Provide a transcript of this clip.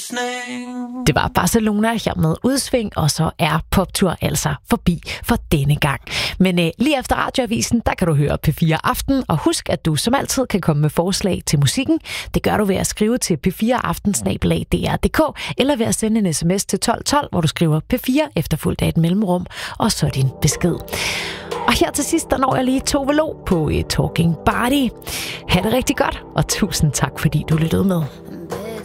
Det var Barcelona her med udsving, og så er poptur altså forbi for denne gang. Men lige efter radioavisen, der kan du høre P4 Aften, og husk, at du som altid kan komme med forslag til musikken. Det gør du ved at skrive til p4aften@dr.dk, eller ved at sende en sms til 1212, hvor du skriver P4 efterfulgt af et mellemrum, og så din besked. Og her til sidst, der når jeg lige Tove Lo på Talking Body. Ha' det rigtig godt, og tusind tak, fordi du lyttede med.